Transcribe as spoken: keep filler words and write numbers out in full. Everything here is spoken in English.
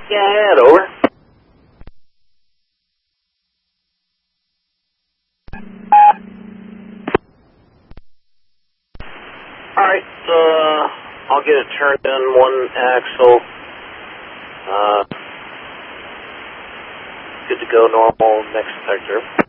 Yeah, over. Alright, uh, I'll get it turned in one axle. Uh, good to go, normal next sector.